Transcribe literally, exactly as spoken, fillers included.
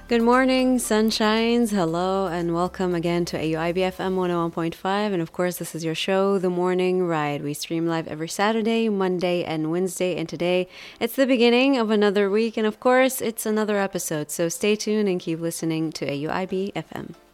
Good morning, sunshines. Hello, and welcome again to A U I B F M one oh one point five. And of course, this is your show, The Morning Ride. We stream live every Saturday, Monday, and Wednesday. And today, it's the beginning of another week. And of course, it's another episode. So stay tuned and keep listening to A U I B F M.